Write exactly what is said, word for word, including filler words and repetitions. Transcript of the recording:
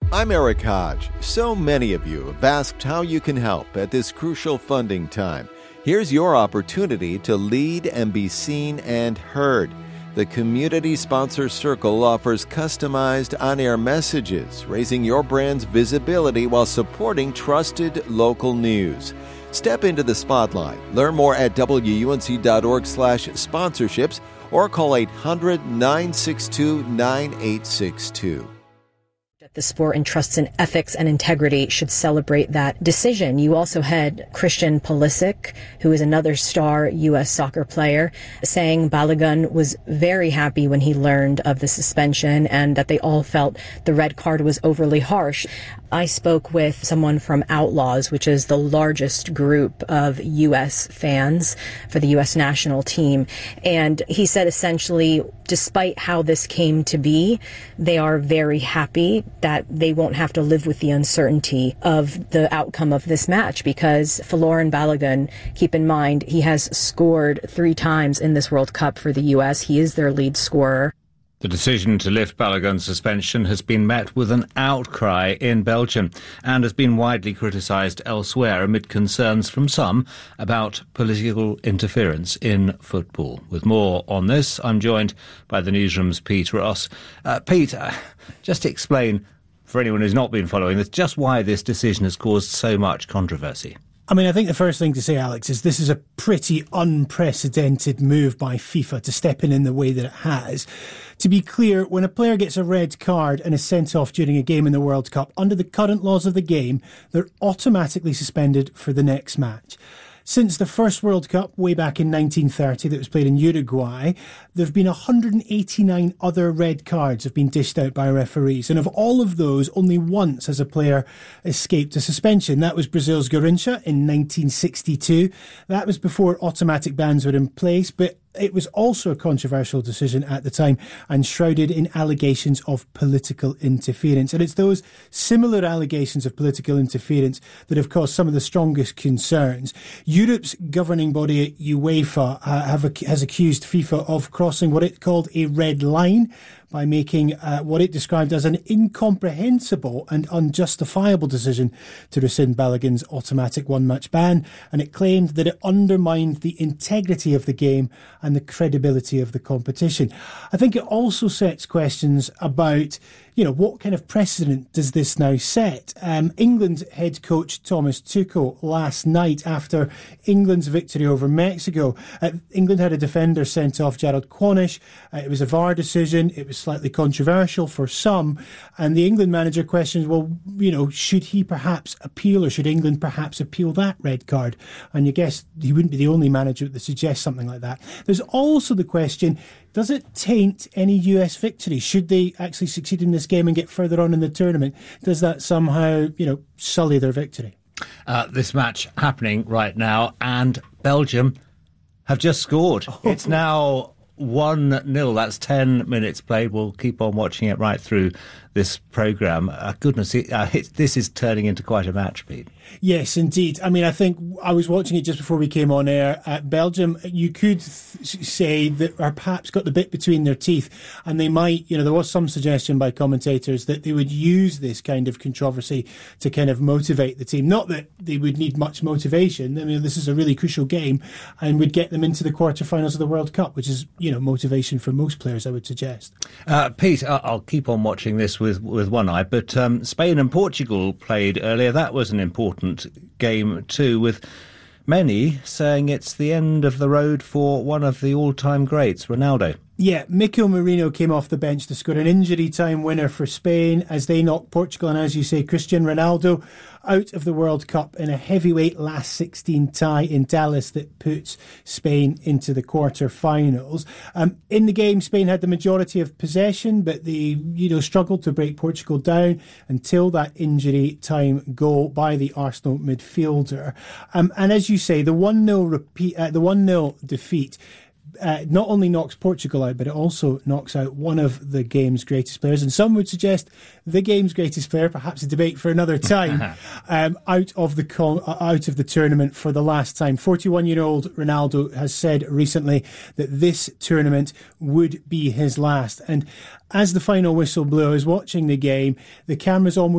I'm Eric Hodge. So many of you have asked how you can help at this crucial funding time. Here's your opportunity to lead and be seen and heard. The Community Sponsor Circle offers customized on-air messages, raising your brand's visibility while supporting trusted local news. Step into the spotlight. Learn more at W U N C dot org slash sponsorships or call eight hundred, nine six two, nine eight six two. The sport entrusts in ethics and integrity should celebrate that decision. You also had Christian Pulisic, who is another star U S soccer player, saying Balogun was very happy when he learned of the suspension and that they all felt the red card was overly harsh. I spoke with someone from Outlaws, which is the largest group of U S fans for the U S national team. And he said essentially, despite how this came to be, they are very happy that they won't have to live with the uncertainty of the outcome of this match, because Folarin Balogun, keep in mind, he has scored three times in this World Cup for the U S. He is their lead scorer. The decision to lift Balogun's suspension has been met with an outcry in Belgium and has been widely criticised elsewhere amid concerns from some about political interference in football. With more on this, I'm joined by the newsroom's Pete Ross. Uh, Pete, uh, just explain, for anyone who's not been following this, just why this decision has caused so much controversy. I mean, I think the first thing to say, Alex, is this is a pretty unprecedented move by FIFA to step in in the way that it has. To be clear, when a player gets a red card and is sent off during a game in the World Cup, under the current laws of the game, they're automatically suspended for the next match. Since the first World Cup, way back in nineteen thirty, that was played in Uruguay, there have been one hundred eighty-nine other red cards have been dished out by referees. And of all of those, only once has a player escaped a suspension. That was Brazil's Garrincha in nineteen sixty-two. That was before automatic bans were in place, but it was also a controversial decision at the time and shrouded in allegations of political interference. And it's those similar allegations of political interference that have caused some of the strongest concerns. Europe's governing body, UEFA, uh, have, has accused FIFA of crossing what it called a red line by making uh, what it described as an incomprehensible and unjustifiable decision to rescind Balogun's automatic one-match ban, and it claimed that it undermined the integrity of the game and the credibility of the competition. I think it also sets questions about, you know, what kind of precedent does this now set? Um, England head coach Thomas Tuchel last night, after England's victory over Mexico, uh, England had a defender sent off, Jarrod Cornish. Uh, it was a V A R decision. It was slightly controversial for some, and the England manager questions, well, you know, should he perhaps appeal, or should England perhaps appeal that red card? And you guess he wouldn't be the only manager that suggests something like that. There's also the question, does it taint any U S victory? Should they actually succeed in this game and get further on in the tournament? Does that somehow, you know, sully their victory? Uh, this match happening right now, and Belgium have just scored. Oh. It's now one nil. That's ten minutes played. We'll keep on watching it right through this programme. Uh, goodness, it, uh, it, this is turning into quite a match, Pete. Yes, indeed. I mean, I think I was watching it just before we came on air. At Belgium, you could th- say that are perhaps got the bit between their teeth, and they might, you know, there was some suggestion by commentators that they would use this kind of controversy to kind of motivate the team. Not that they would need much motivation. I mean, this is a really crucial game and would get them into the quarterfinals of the World Cup, which is, you know, motivation for most players, I would suggest. Uh, Pete, I'll keep on watching this with, with one eye, but um, Spain and Portugal played earlier. That was an important game too, with many saying it's the end of the road for one of the all-time greats, Ronaldo. Yeah, Mikel Merino came off the bench to score an injury-time winner for Spain as they knocked Portugal and, as you say, Cristiano Ronaldo out of the World Cup in a heavyweight last sixteen tie in Dallas that puts Spain into the quarter-finals. Um, in the game, Spain had the majority of possession, but they, you know, struggled to break Portugal down until that injury-time goal by the Arsenal midfielder. Um, and as you say, the one nil repeat, uh, the one nil defeat Uh, not only knocks Portugal out, but it also knocks out one of the game's greatest players, and some would suggest the game's greatest player, perhaps a debate for another time, um, out of the con- out of the tournament for the last time. forty-one-year-old Ronaldo has said recently that this tournament would be his last, and as the final whistle blew, I was watching the game, the cameras almost